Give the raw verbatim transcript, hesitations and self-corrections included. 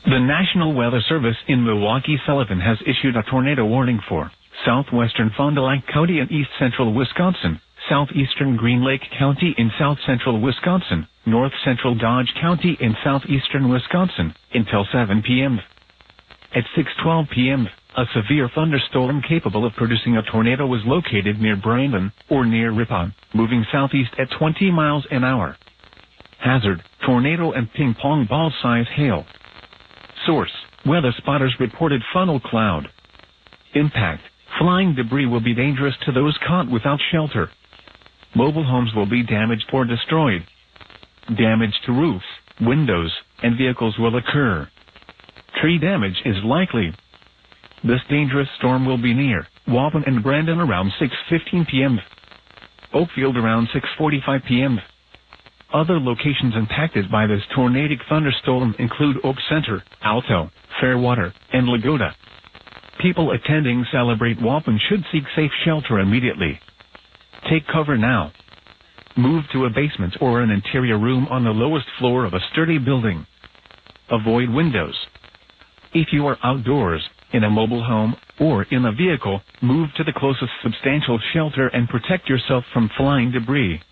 The National Weather Service in Milwaukee-Sullivan has issued a tornado warning for southwestern Fond du Lac County in east-central Wisconsin, southeastern Green Lake County in south-central Wisconsin, north-central Dodge County in southeastern Wisconsin, until seven p m At six twelve p m, a severe thunderstorm capable of producing a tornado was located near Brandon, or near Ripon, moving southeast at twenty miles an hour. Hazard, tornado and ping-pong ball-size hail. Source, weather spotters reported funnel cloud. Impact, flying debris will be dangerous to those caught without shelter. Mobile homes will be damaged or destroyed. Damage to roofs, windows, and vehicles will occur. Tree damage is likely. This dangerous storm will be near Waupun and Brandon around six fifteen p m Oakfield around six forty-five p m Other locations impacted by this tornadic thunderstorm include Oak Center, Alto, Fairwater, and Lagoda. People attending Celebrate Waupun should seek safe shelter immediately. Take cover now. Move to a basement or an interior room on the lowest floor of a sturdy building. Avoid windows. If you are outdoors, in a mobile home, or in a vehicle, move to the closest substantial shelter and protect yourself from flying debris.